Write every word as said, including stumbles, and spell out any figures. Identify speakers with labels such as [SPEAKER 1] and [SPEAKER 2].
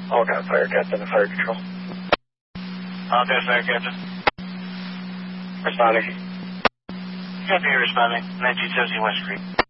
[SPEAKER 1] All got fire captain and fire control.
[SPEAKER 2] All got fire captain.
[SPEAKER 1] Responding.
[SPEAKER 2] Copy, responding. nineteen seventy West Street.